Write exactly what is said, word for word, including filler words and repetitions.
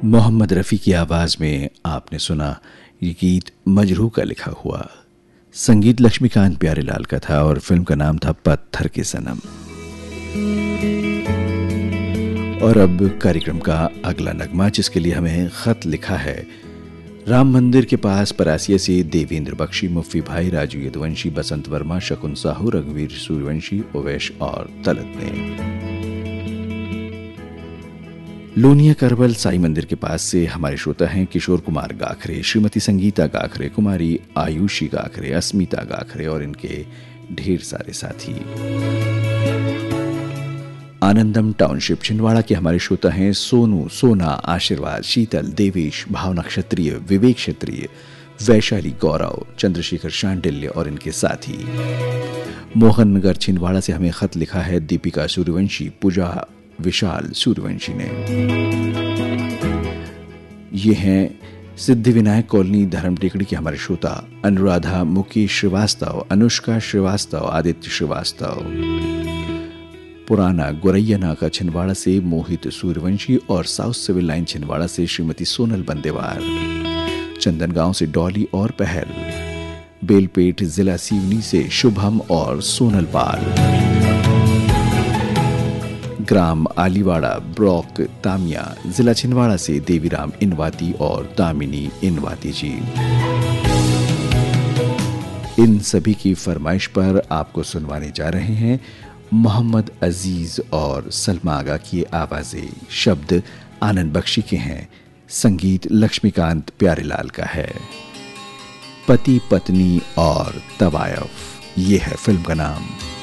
मोहम्मद रफ़ी की आवाज़ में आपने सुना ये गीत मजरू का लिखा हुआ। संगीत लक्ष्मीकांत प्यारेलाल का था और फिल्म का नाम था पत्थर के सनम। और अब कार्यक्रम का अगला नगमा, जिसके लिए हमें खत लिखा है राम मंदिर के पास परासिया से देवेंद्र बख्शी, मुफ्ती भाई, राजू यदुवंशी, बसंत वर्मा, शकुन साहू, रघुवीर सूर्यवंशी, ओवैश और तलत ने। लोनिया करबल साई मंदिर के पास से हमारे श्रोता हैं किशोर कुमार गाखरे, श्रीमती संगीता गाखरे, कुमारी आयुषी गाखरे, अस्मिता गाखरे और इनके ढेर सारे साथी। आनंदम टाउनशिप छिंदवाड़ा के हमारे श्रोता हैं सोनू, सोना, आशीर्वाद, शीतल, देवेश, भावना क्षत्रिय, विवेक क्षत्रिय, वैशाली गौरव, चंद्रशेखर शांडिल्य और इनके साथी। मोहन नगर छिंदवाड़ा से हमें खत लिखा है दीपिका सूर्यवंशी, पूजा विशाल सूर्यवंशी ने। ये हैं सिद्धि विनायक कॉलोनी धर्म टेकड़ी के हमारे श्रोता अनुराधा, मुकेश श्रीवास्तव, अनुष्का श्रीवास्तव, आदित्य श्रीवास्तव। पुराना गोरैया नाका छिंदवाड़ा से मोहित सूर्यवंशी और साउथ सिविल लाइन छिंदवाड़ा से श्रीमती सोनल बंदेवार। चंदनगांव से डॉली और पहल। बेलपेट जिला सीवनी से शुभम और सोनल पाल। ग्राम आलीवाड़ा ब्रॉक तामिया जिला छिंदवाड़ा से देवीराम इनवाती और दामिनी इनवाती जी। इन सभी की फरमाइश पर आपको सुनवाने जा रहे हैं मोहम्मद अजीज और सलमा आगा की आवाजें। शब्द आनंद बख्शी के हैं, संगीत लक्ष्मीकांत प्यारेलाल का है। पति पत्नी और तवायफ, ये है फिल्म का नाम।